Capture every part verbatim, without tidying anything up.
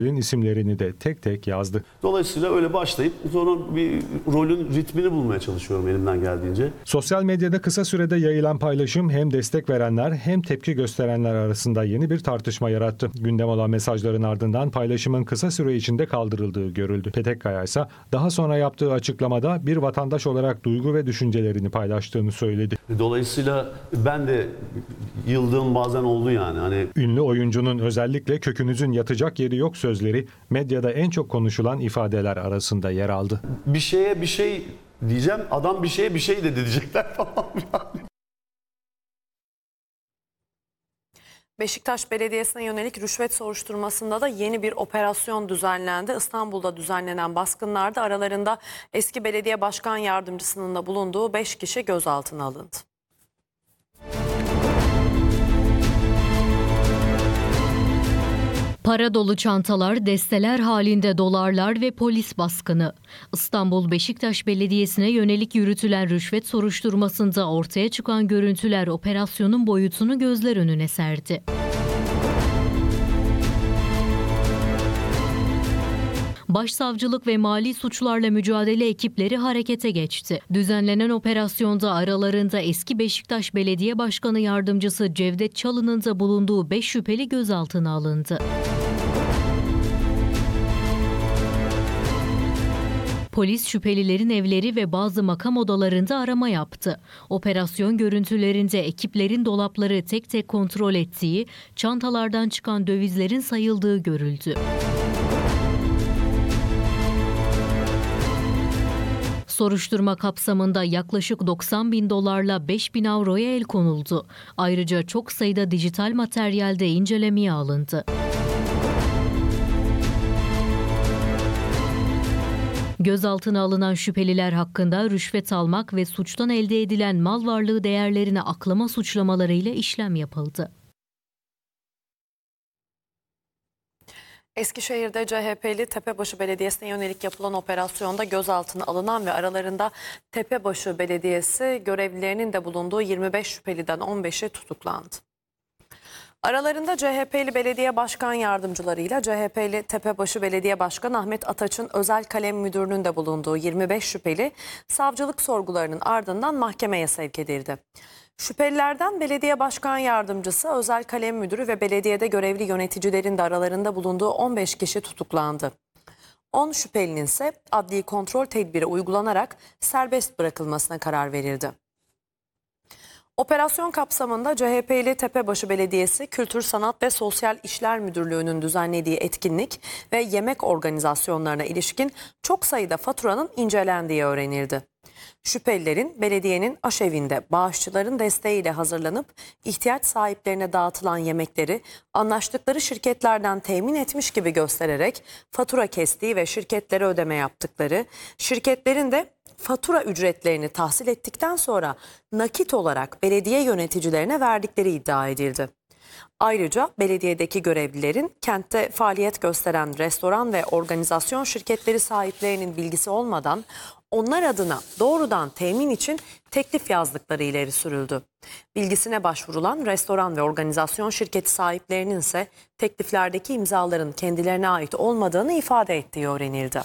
isimlerini de tek tek yazdı. Dolayısıyla öyle başlayıp sonra bir rolün ritmini bulmaya çalışıyorum elimden geldiğince. Sosyal medyada kısa sürede yayılan paylaşım hem destek verenler hem tepki gösterenler arasında yeni bir tartışma yarattı. Gündem olan mesajların ardından paylaşımın kısa süre içinde kaldırıldığı görüldü. Petekkaya ise daha sonra yaptığı açıklamada bir vatandaş olarak duygu ve düşüncelerini paylaştığını söyledi. Dolayısıyla ben de yıldığım bazen oldu yani. Hani ünlü oyuncunun özellikle kökünüzün yatacak yeri yok sözleri medyada en çok konuşulan ifadeler arasında yer aldı. Bir şeye bir şey diyeceğim, adam bir şeye bir şey de diyecekler falan yani. Beşiktaş Belediyesi'ne yönelik rüşvet soruşturmasında da yeni bir operasyon düzenlendi. İstanbul'da düzenlenen baskınlarda aralarında eski belediye başkan yardımcısının da bulunduğu beş kişi gözaltına alındı. Para dolu çantalar, desteler halinde dolarlar ve polis baskını. İstanbul Beşiktaş Belediyesi'ne yönelik yürütülen rüşvet soruşturmasında ortaya çıkan görüntüler operasyonun boyutunu gözler önüne serdi. Başsavcılık ve mali suçlarla mücadele ekipleri harekete geçti. Düzenlenen operasyonda aralarında eski Beşiktaş Belediye Başkanı Yardımcısı Cevdet Çalık'ın da bulunduğu beş şüpheli gözaltına alındı. Polis şüphelilerin evleri ve bazı makam odalarında arama yaptı. Operasyon görüntülerinde ekiplerin dolapları tek tek kontrol ettiği, çantalardan çıkan dövizlerin sayıldığı görüldü. Soruşturma kapsamında yaklaşık doksan bin dolarla beş bin avroya el konuldu. Ayrıca çok sayıda dijital materyal de incelemeye alındı. Gözaltına alınan şüpheliler hakkında rüşvet almak ve suçtan elde edilen mal varlığı değerlerini aklama suçlamalarıyla işlem yapıldı. Eskişehir'de C H P'li Tepebaşı Belediyesi'ne yönelik yapılan operasyonda gözaltına alınan ve aralarında Tepebaşı Belediyesi görevlilerinin de bulunduğu yirmi beş şüpheliden on beşi tutuklandı. Aralarında C H P'li belediye başkan yardımcılarıyla C H P'li Tepebaşı Belediye Başkanı Ahmet Ataç'ın özel kalem müdürünün de bulunduğu yirmi beş şüpheli savcılık sorgularının ardından mahkemeye sevk edildi. Şüphelilerden belediye başkan yardımcısı, özel kalem müdürü ve belediyede görevli yöneticilerin de aralarında bulunduğu on beş kişi tutuklandı. on şüphelinin ise adli kontrol tedbiri uygulanarak serbest bırakılmasına karar verildi. Operasyon kapsamında C H P'li Tepebaşı Belediyesi Kültür Sanat ve Sosyal İşler Müdürlüğü'nün düzenlediği etkinlik ve yemek organizasyonlarına ilişkin çok sayıda faturanın incelendiği öğrenildi. Şüphelilerin belediyenin aşevinde bağışçıların desteğiyle hazırlanıp ihtiyaç sahiplerine dağıtılan yemekleri anlaştıkları şirketlerden temin etmiş gibi göstererek fatura kestiği ve şirketlere ödeme yaptıkları, şirketlerin de fatura ücretlerini tahsil ettikten sonra nakit olarak belediye yöneticilerine verdikleri iddia edildi. Ayrıca belediyedeki görevlilerin kentte faaliyet gösteren restoran ve organizasyon şirketleri sahiplerinin bilgisi olmadan onlar adına doğrudan temin için teklif yazdıkları ileri sürüldü. Bilgisine başvurulan restoran ve organizasyon şirketi sahiplerinin ise tekliflerdeki imzaların kendilerine ait olmadığını ifade ettiği öğrenildi.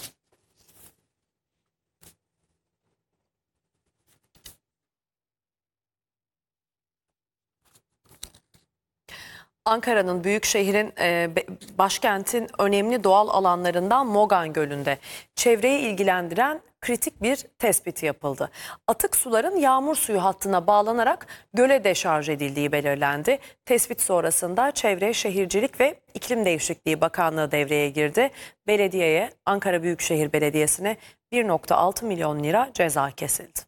Ankara'nın büyük şehrin e, başkentin önemli doğal alanlarından Mogan Gölü'nde çevreyi ilgilendiren kritik bir tespit yapıldı. Atık suların yağmur suyu hattına bağlanarak göle deşarj edildiği belirlendi. Tespit sonrasında Çevre, Şehircilik ve İklim Değişikliği Bakanlığı devreye girdi. Belediyeye, Ankara Büyükşehir Belediyesi'ne bir virgül altı milyon lira ceza kesildi.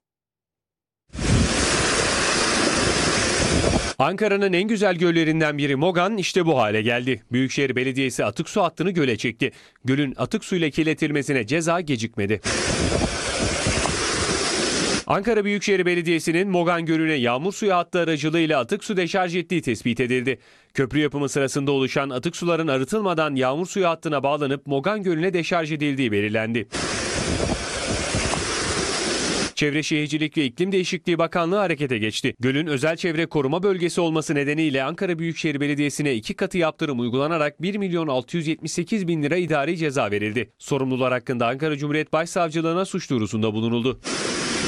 Ankara'nın en güzel göllerinden biri Mogan işte bu hale geldi. Büyükşehir Belediyesi atık su hattını göle çekti. Gölün atık suyla kirletilmesine ceza gecikmedi. Ankara Büyükşehir Belediyesi'nin Mogan Gölü'ne yağmur suyu hattı aracılığıyla atık su deşarj ettiği tespit edildi. Köprü yapımı sırasında oluşan atık suların arıtılmadan yağmur suyu hattına bağlanıp Mogan Gölü'ne deşarj edildiği belirlendi. Çevre Şehircilik ve İklim Değişikliği Bakanlığı harekete geçti. Gölün özel çevre koruma bölgesi olması nedeniyle Ankara Büyükşehir Belediyesi'ne iki katı yaptırım uygulanarak bir milyon altı yüz yetmiş sekiz bin lira idari ceza verildi. Sorumlular hakkında Ankara Cumhuriyet Başsavcılığına suç duyurusunda bulunuldu.